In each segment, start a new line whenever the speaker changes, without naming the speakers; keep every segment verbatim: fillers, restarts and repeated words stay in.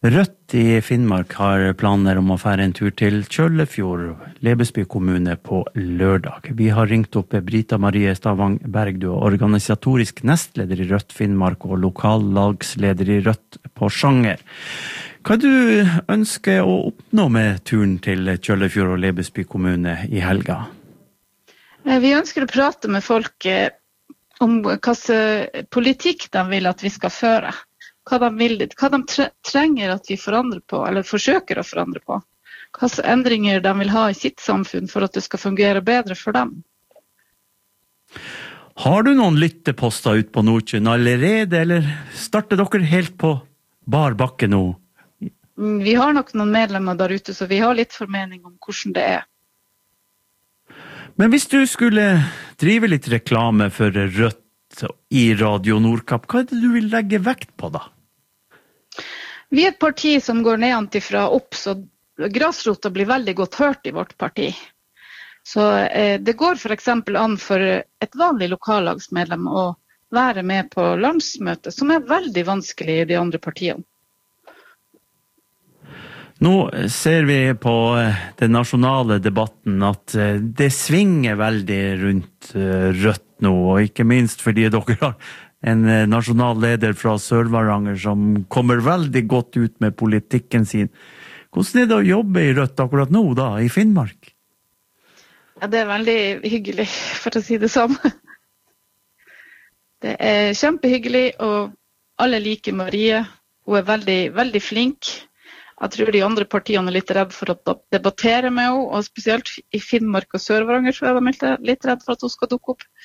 Rødt i Finnmark har planer om å fære en tur til Kjøllefjord, Lebesby kommune, på lørdag. Vi har ringt opp Brita Marie Stavang Berg, du er organisatorisk nestleder i Rødt Finnmark og lokallagsleder i Rødt Porsanger. Hva du ønsker å oppnå med turen til Kjøllefjord og Lebesby kommune i helga?
Vi ønsker å prate med folk om hva politikk de vil at vi skal føre. Hva de, vil, hva de trenger at vi forandrer på, eller forsøker å forandre på. Hva endringer de vil ha i sitt samfunn for at det skal fungere bedre for dem.
Har du noen lytteposter ut på Nordkjønn allerede, eller starter dere helt på bar bakke nå?
Vi har nok noen medlemmer der ute, så vi har litt formening om hvordan det er.
Men hvis du skulle drive litt reklame for Rødt i Radio Nordkapp, hva er det du vil legge vekt på da?
Vi er et parti som går nedenfra opp, så grasrota blir veldig godt hørt i vårt parti. Så eh, det går for eksempel an for et vanlig lokallagsmedlem å være med på landsmøte, som er veldig vanskelig i de andre partiene.
Nå ser vi på den nasjonale debatten at det svinger veldig rundt Rødt nå, og ikke minst fordi dere har en nasjonal leder fra Sør-Varanger som kommer veldig godt ut med politikken sin. Hvordan er det å jobbe i Rødt akkurat nå da, i Finnmark?
Ja, det er veldig hyggelig, for å si det sånn. Det er kjempehyggelig, og alle liker Marie. Hun er veldig, veldig flink. Jeg tror de andre partiene er litt redd for å debattere med henne, og spesielt i Finnmark og Sør-Varanger så er de litt redd for at hun skal dukke opp.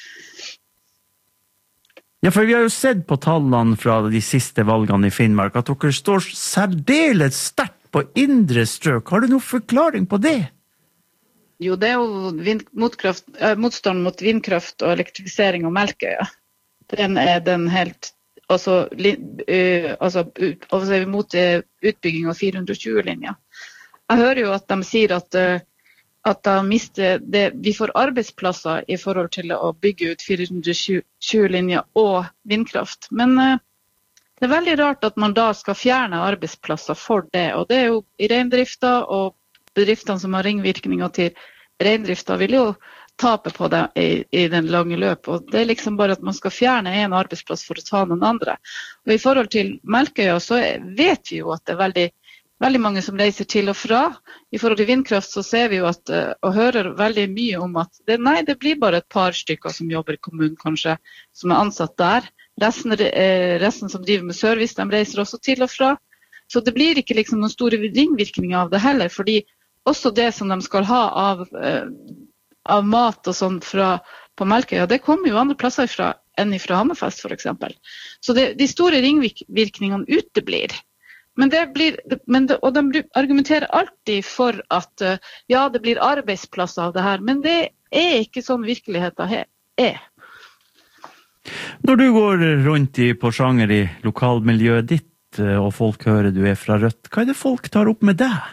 Ja, for vi har jo sett på tallene fra de siste valgene i Finnmark at dere står særdeles sterkt på indre strøk. Har du noen forklaring på det?
Jo, det er jo vind, motkraft, eh, motstand mot vindkraft og elektrifisering av Melkøya. Den er den helt, altså, uh, altså, ut, altså mot uh, utbygging av fire hundre og tjue-linja. Jeg hører jo at de sier at uh, at de mister det, vi får arbeidsplasser i forhold til å bygge ut fire hundre og tjue-linjer og vindkraft. Men uh, det er veldig rart at man da skal fjerne arbeidsplasser for det. Og det er jo i reindrifta, og bedriftene som har ringvirkninger til reindrifta vil jo tape på det i, i den lange løp. Og det er liksom bare at man skal fjerne en arbeidsplass for å ta noen andre. Og i forhold til Melkøya så vet vi jo at det er veldig Veldig mange som reiser til og fra. I forhold til vindkraft så ser vi jo at, og hører veldig mye om at det, nei, det blir bare et par stykker som jobber i kommunen kanskje, som er ansatt der. Resten, resten som driver med service, de reiser også til og fra. Så det blir ikke liksom noen store ringvirkninger av det heller, fordi også det som de skal ha av, av mat og sånt fra, på Melkøya, det kommer jo andre plasser fra, enn fra Hammerfest for eksempel. Så det, de store ringvirkningene uteblir. Men det blir, men det, og de argumenterer alltid for at ja, det blir arbeidsplasser av det her, men det er ikke sånn virkeligheten er.
Når du går rundt i Porsanger i lokalmiljøet ditt, og folk hører du er fra Rødt, hva er det folk tar opp med deg?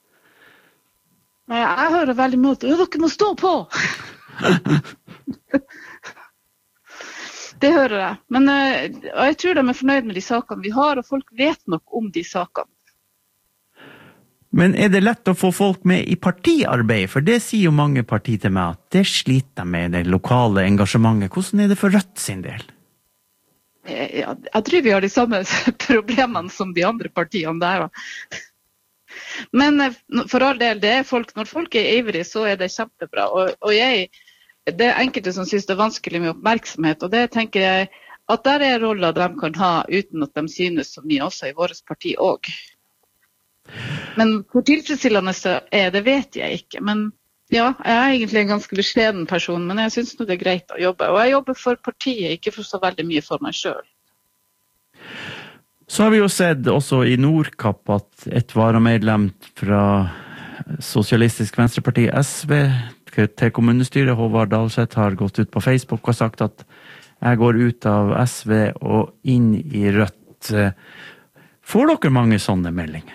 Nei, jeg hører veldig mye, dere må stå på! Det hører jeg. Men uh, jeg tror de er fornøyd med de sakene vi har, og folk vet nok om de sakene.
Men er det lett å få folk med i partiarbeid? For det sier jo mange partier til meg, at det sliter de med det lokale engasjementet. Hvordan er det for Rødt sin del?
Jeg, jeg, jeg tror vi har de samme problemene som de andre partiene der. Men uh, for all del, det er folk, når folk er ivrige, så er det kjempebra. Og, og jeg... Det er enkelte som synes det er vanskelig med oppmerksomhet, og det tenker jeg at der er roller de kan ha uten at de synes så mye også i vårt parti også. Men hvor tilfredsstillende er det vet jeg ikke, men ja, jeg er egentlig en ganske beskjeden person, men jeg synes det er greit å jobbe, og jeg jobber for partiet, ikke for så veldig mye for meg selv.
Så har vi jo sett også i Nordkapp at et varamedlem fra Sosialistisk Venstreparti S V til kommunestyret, Håvard Dalseth, har gått ut på Facebook og sagt at jeg går ut av S V og inn i Rødt. Får dere mange sånne meldinger?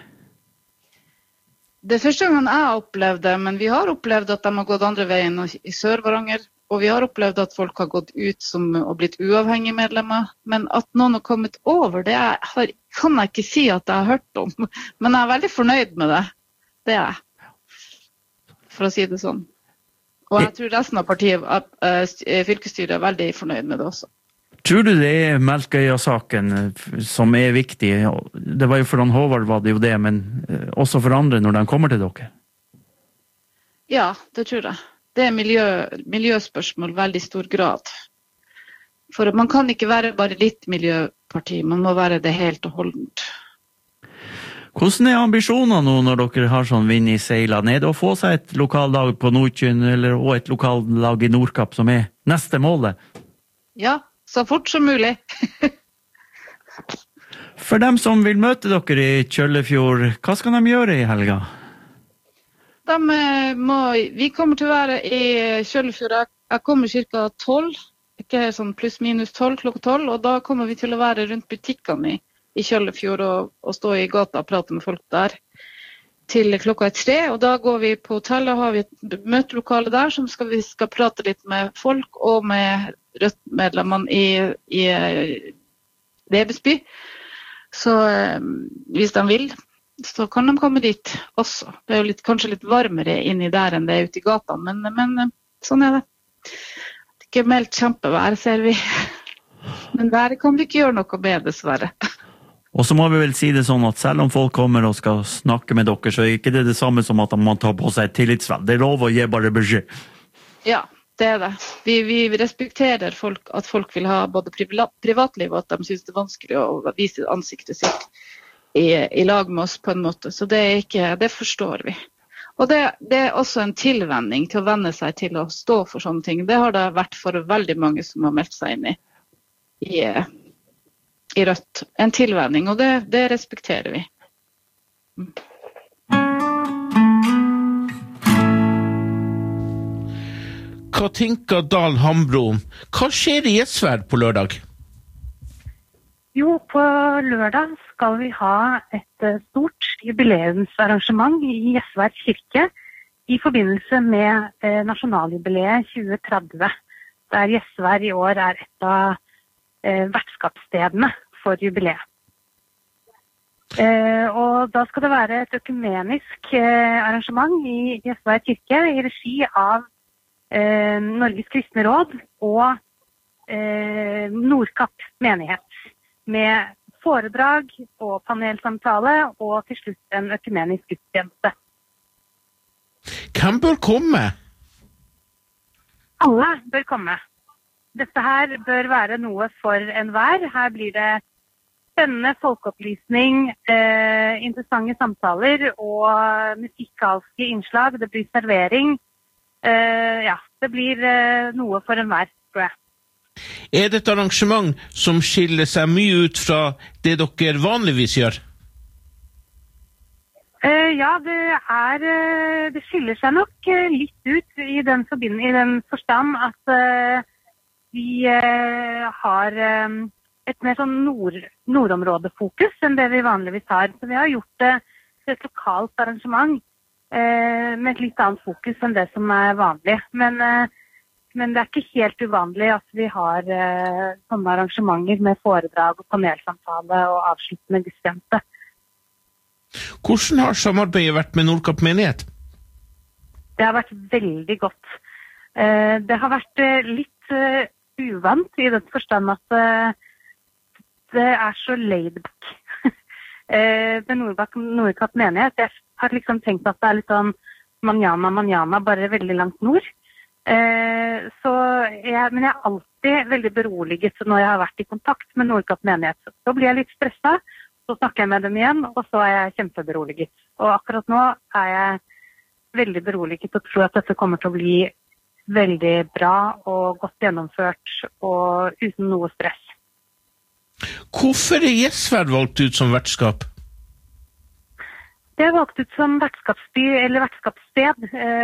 Det er første gang jeg har opplevd det, men vi har opplevd at de har gått andre veien i Sør-Varanger, og vi har opplevd at folk har gått ut som, og blitt uavhengige medlemmer. Men at noen har kommet over, det er, har, kan jeg ikke si at jeg har hørt om. Men jeg er veldig fornøyd med det. Det er jeg. For å si det sånn. Og jeg tror resten av partiet, fylkesstyret, er veldig fornøyd med det også.
Tror du det er Melkøya-saken som er viktig? Det var jo for han Håvard var det jo det, men også for andre når de kommer til dere?
Ja, det tror jeg. Det er miljø, miljøspørsmål veldig stor grad. For man kan ikke være bare litt miljøparti, man må være det helt og holdent.
Hvordan er ambisjonene nå når dere har sånn vind i seilene? Er det å få seg et lokallag på Nordkjønn eller og et lokallag i Nordkapp som er neste målet?
Ja, så fort som mulig.
For dem som vil møte dere i Kjøllefjord, hva skal de gjøre i helga?
De må, vi kommer til å være i Kjøllefjord. Jeg kommer cirka tolv, ikke sånn pluss minus tolv, klokka tolv, og da kommer vi til å være rundt butikkene i, i Kjøllefjord og, og stå i gata og prate med folk der til klokka er tre. Og da går vi på hotellet, har vi et møtelokale der som skal, vi skal prate litt med folk og med Rødt-medlemmene i, i Lebesby. Så eh, hvis de vil, så kan de komme dit også. Det er jo litt, kanskje litt varmere inni der enn det er ute i gata, men, men sånn er det. Det er ikke meldt kjempevær, ser vi. Men været kan vi ikke gjøre noe med, dessverre.
Og så må vi vel si det sånn at selv om folk kommer og skal snakke med dere, så er ikke det det samme som at man tar på seg et tillitsvalg. Det er lov å gi bare beskjed.
Ja, det er det. Vi, vi respekterer folk, at folk vil ha både privat, privatliv og at de synes det er vanskelig å vise ansiktet sitt i, i lag med oss på en måte. Så det, er ikke, det forstår vi. Og det, det er også en tilvenning til å venne seg til å stå for sånne ting. Det har det vært for veldig mange som har meldt seg inn i, i, i Rødt. En tilvenning, og det, det respekterer vi. Mm.
Katinka Dahl Hambro, hva skjer i Gjesvær på lørdag?
Jo, på lørdag skal vi ha et stort jubileumsarrangement i Gjesvær kirke i forbindelse med eh, nasjonaljubileet tjue tretti, der Gjesvær i år er et av eh, vertskapsstedene for jubileet. Eh, og da skal det være et økumenisk eh, arrangement i Gjesvær kirke i regi av eh, Norges kristne råd og eh, Nordkapp menighet, med foredrag og panelsamtale og til slutt en økumenisk gudstjeneste.
Hvem bør komme?
Alle bør komme. Dette her bør være noe for enhver. Her blir det spennende folkeopplysning, eh, interessante samtaler og musikalske innslag. Det blir servering. Eh, ja, det blir eh, noe for enhver, tror jeg.
Er det et arrangement som skiller seg mye ut fra det dere vanligvis gjør?
Uh, ja, det er, uh, det skiller seg nok uh, litt ut i den, i den forstand at uh, vi uh, har um, et mer sånn nord, nordområdefokus enn det vi vanligvis har. Så vi har gjort det uh, til et lokalt arrangement uh, med et litt annet fokus enn det som er vanlig. Men uh, Men det er ikke helt uvanlig at vi har eh, sånne arrangementer med foredrag og panelsamtale og avsluttende gudstjeneste.
Hvordan har samarbeidet vært med Nordkapp menighet?
Det har vært veldig godt. Eh, det har vært eh, litt eh, uvant i den forstand at eh, det er så laid back. eh, med Nordkapp menighet. Jeg har liksom tenkt at det er litt sånn manjana, manjana, bare veldig langt nord. Eh, så jeg, men jeg er alltid veldig beroliget når jeg har vært i kontakt med Nordkapp menighet. Så blir jeg litt stresset, så snakker jeg med dem igjen, og så er jeg kjempeberoliget. Og akkurat nå er jeg veldig beroliget og tror at dette kommer til å bli veldig bra og godt gjennomført og uten noe stress.
Hvorfor er Gjesvær valgt ut som vertskap?
Det er valgt ut som vertskapsby eller vertskapssted. Eh,